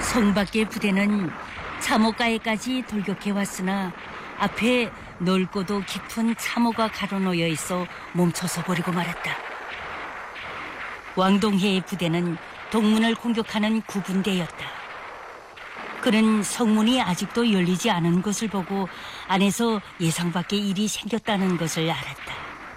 성 밖의 부대는 참호가에까지 돌격해 왔으나 앞에 넓고도 깊은 참호가 가로놓여 있어 멈춰서 버리고 말았다. 왕동해의 부대는 동문을 공격하는 구분대였다. 그는 성문이 아직도 열리지 않은 것을 보고 안에서 예상 밖의 일이 생겼다는 것을 알았다.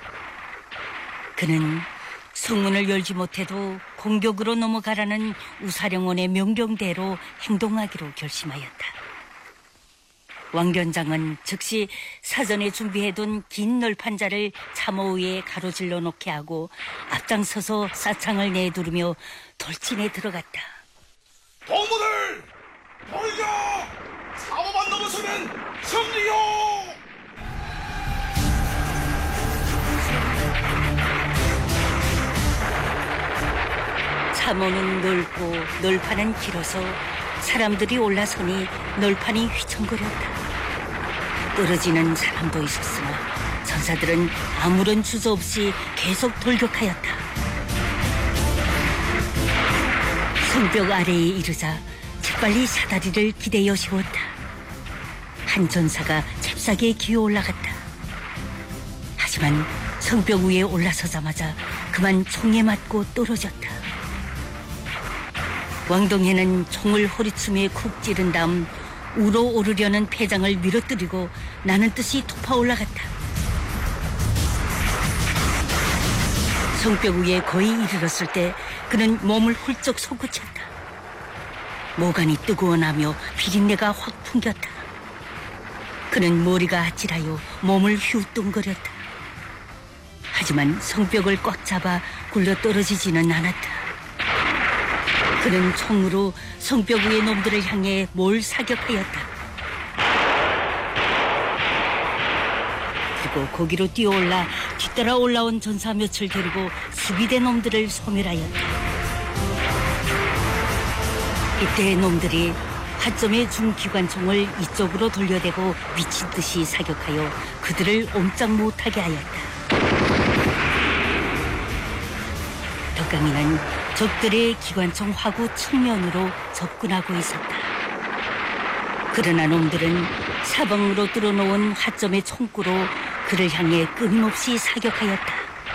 그는 성문을 열지 못해도 공격으로 넘어가라는 우사령원의 명령대로 행동하기로 결심하였다. 왕견장은 즉시 사전에 준비해둔 긴 널판자를 참호 위에 가로질러 놓게 하고 앞장서서 사창을 내두르며 돌진에 들어갔다. 동무들! 돌격! 참호만 넘어서면 승리요! 참호는 넓고 널판은 길어서 사람들이 올라서니 널판이 휘청거렸다. 떨어지는 사람도 있었으나 전사들은 아무런 주저 없이 계속 돌격하였다. 성벽 아래에 이르자 재빨리 사다리를 기대어 세웠다. 한 전사가 잽싸게 기어 올라갔다. 하지만 성벽 위에 올라서자마자 그만 총에 맞고 떨어졌다. 왕동해는 총을 허리춤에 쿡 찌른 다음 우러 오르려는 패장을 밀어뜨리고 나는 듯이 토파 올라갔다. 성벽 위에 거의 이르렀을 때 그는 몸을 훌쩍 솟구쳤다. 모간이 뜨거워나며 비린내가 확 풍겼다. 그는 머리가 아찔하여 몸을 휘우뚱거렸다. 하지만 성벽을 꽉 잡아 굴러 떨어지지는 않았다. 그는 총으로 성벽 위의 놈들을 향해 몰 사격하였다. 그리고 거기로 뛰어올라 뒤따라 올라온 전사 몇을 데리고 수비대 놈들을 소멸하였다. 이때 놈들이 화점의 중기관총을 이쪽으로 돌려대고 미친 듯이 사격하여 그들을 옴짝 못하게 하였다. 덕강이는 적들의 기관총 화구 측면으로 접근하고 있었다. 그러나 놈들은 사방으로 뚫어놓은 화점의 총구로 그를 향해 끊임없이 사격하였다.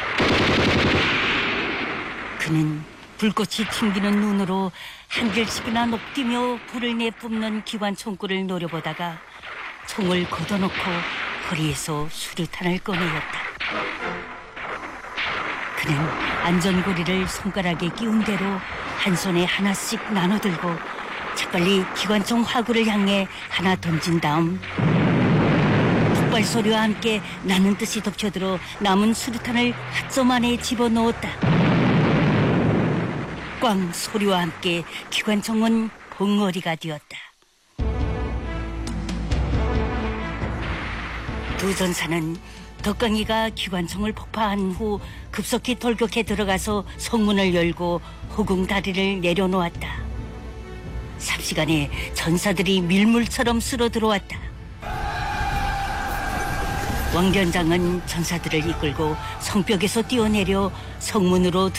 그는 불꽃이 튕기는 눈으로 한결씩이나 녹뛰며 불을 내뿜는 기관총구를 노려보다가 총을 걷어놓고 허리에서 수류탄을 꺼내었다. 그는 안전고리를 손가락에 끼운 대로 한 손에 하나씩 나눠들고 재빨리 기관총 화구를 향해 하나 던진 다음 폭발 소리와 함께 나는 듯이 덮쳐들어 남은 수류탄을 핫점 안에 집어넣었다. 꽝 소리와 함께 기관총은 벙어리가 되었다. 두 전사는 덕강이가 기관총을 폭파한 후 급속히 돌격해 들어가서 성문을 열고 호궁 다리를 내려놓았다. 삽시간에 전사들이 밀물처럼 쓸어 들어왔다. 왕견장은 전사들을 이끌고 성벽에서 뛰어내려 성문으로